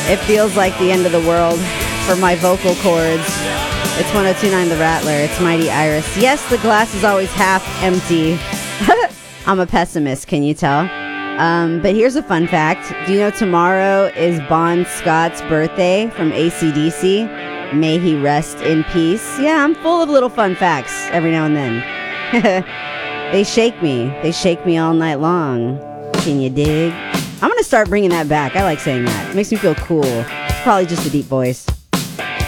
It feels like the end of the world for my vocal cords. It's 102.9 The Rattler. It's Mighty Iris. Yes, the glass is always half empty. I'm a pessimist, can you tell? But here's a fun fact. Do you know tomorrow is Bon Scott's birthday from AC/DC? May he rest in peace. Yeah, I'm full of little fun facts every now and then. They shake me. They shake me all night long. Can you dig? I'm going to start bringing that back. I like saying that. It makes me feel cool. It's probably just a deep voice.